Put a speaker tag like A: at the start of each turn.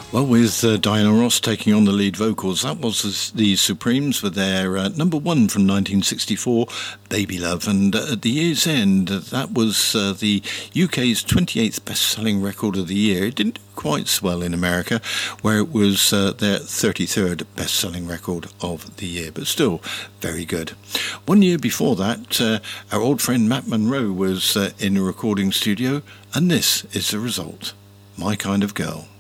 A: Well, with Diana Ross taking on the lead vocals, that was the Supremes with their number one from 1964, Baby Love. And at the year's end, that was the UK's 28th best-selling record of the year. It didn't do quite so well in America, where it was their 33rd best-selling record of the year, but still very good. 1 year before that, our old friend Matt Monro was in a recording studio, and this is the result, My Kind of Girl.